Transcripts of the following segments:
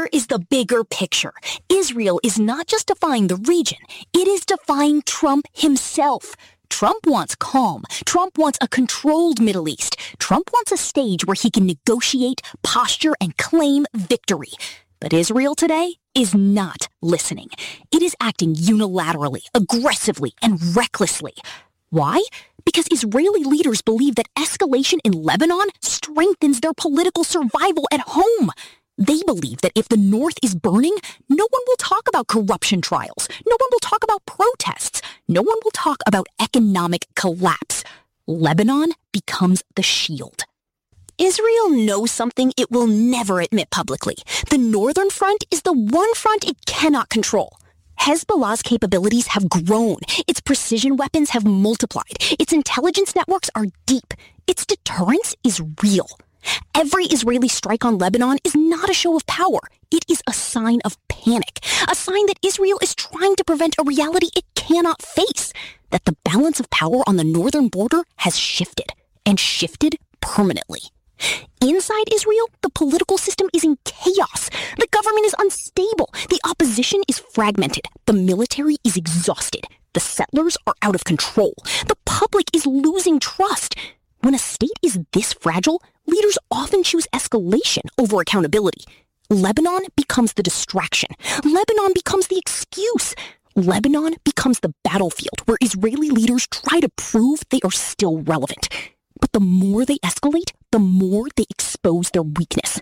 Here is the bigger picture. Israel is not just defying the region, it is defying Trump himself. Trump wants calm. Trump wants a controlled Middle East. Trump wants a stage where he can negotiate, posture, and claim victory. But Israel today is not listening. It is acting unilaterally, aggressively, and recklessly. Why? Because Israeli leaders believe that escalation in Lebanon strengthens their political survival at home. They believe that if the north is burning, no one will talk about corruption trials. No one will talk about protests. No one will talk about economic collapse. Lebanon becomes the shield. Israel knows something it will never admit publicly. The northern front is the one front it cannot control. Hezbollah's capabilities have grown. Its precision weapons have multiplied. Its intelligence networks are deep. Its deterrence is real. Every Israeli strike on Lebanon is not a show of power. It is a sign of panic, a sign that Israel is trying to prevent a reality it cannot face, that the balance of power on the northern border has shifted, and shifted permanently. Inside Israel, the political system is in chaos. The government is unstable. The opposition is fragmented. The military is exhausted. The settlers are out of control. The public is losing trust. When a state is this fragile, leaders often choose escalation over accountability. Lebanon becomes the distraction. Lebanon becomes the excuse. Lebanon becomes the battlefield where Israeli leaders try to prove they are still relevant. But the more they escalate, the more they expose their weakness.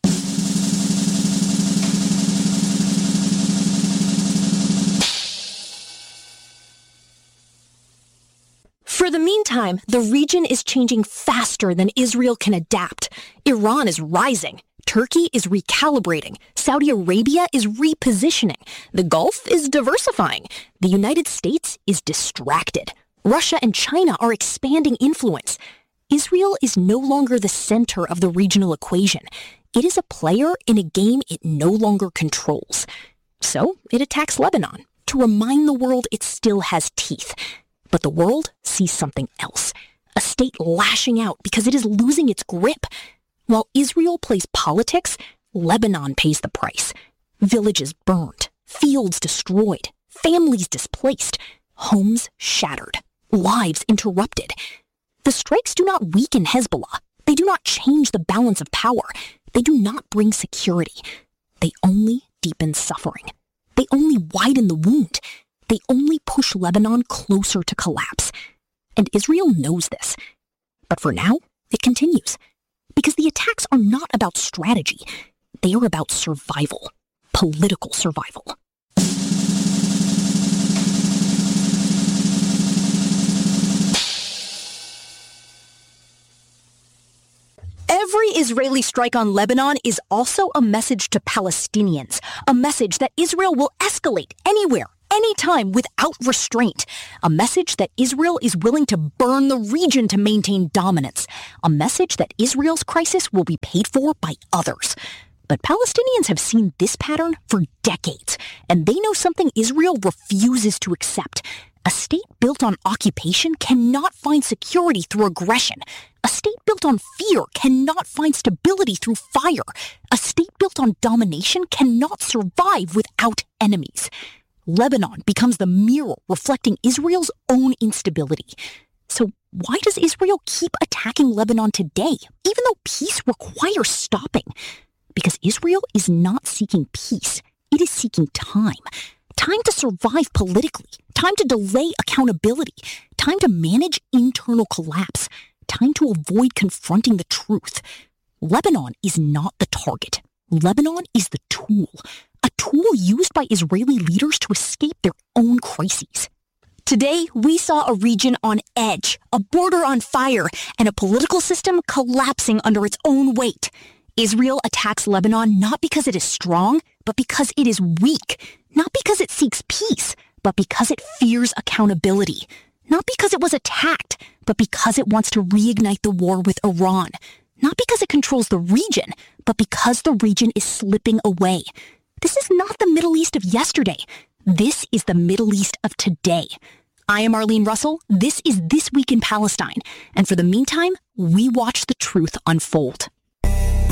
For the meantime, the region is changing faster than Israel can adapt. Iran is rising. Turkey is recalibrating. Saudi Arabia is repositioning. The Gulf is diversifying. The United States is distracted. Russia and China are expanding influence. Israel is no longer the center of the regional equation. It is a player in a game it no longer controls. So it attacks Lebanon to remind the world it still has teeth. But the world sees something else, a state lashing out because it is losing its grip. While Israel plays politics, Lebanon pays the price. Villages burned, fields destroyed, families displaced, homes shattered, lives interrupted. The strikes do not weaken Hezbollah. They do not change the balance of power. They do not bring security. They only deepen suffering. They only widen the wound. They only push Lebanon closer to collapse. And Israel knows this. But for now, it continues. Because the attacks are not about strategy. They are about survival. Political survival. Every Israeli strike on Lebanon is also a message to Palestinians, a message that Israel will escalate anywhere, anytime, without restraint, a message that Israel is willing to burn the region to maintain dominance, a message that Israel's crisis will be paid for by others. But Palestinians have seen this pattern for decades, and they know something Israel refuses to accept. A state built on occupation cannot find security through aggression. A state built on fear cannot find stability through fire. A state built on domination cannot survive without enemies. Lebanon becomes the mirror reflecting Israel's own instability. So why does Israel keep attacking Lebanon today, even though peace requires stopping? Because Israel is not seeking peace. It is seeking time. Time to survive politically. Time to delay accountability. Time to manage internal collapse. Time to avoid confronting the truth. Lebanon is not the target. Lebanon is the tool. A tool used by Israeli leaders to escape their own crises. Today, we saw a region on edge, a border on fire, and a political system collapsing under its own weight. Israel attacks Lebanon not because it is strong, but because it is weak. Not because it seeks peace, but because it fears accountability. Not because it was attacked, but because it wants to reignite the war with Iran. Not because it controls the region, but because the region is slipping away. This is not the Middle East of yesterday. This is the Middle East of today. I am Arlene Russell. This is This Week in Palestine. And for the meantime, we watch the truth unfold.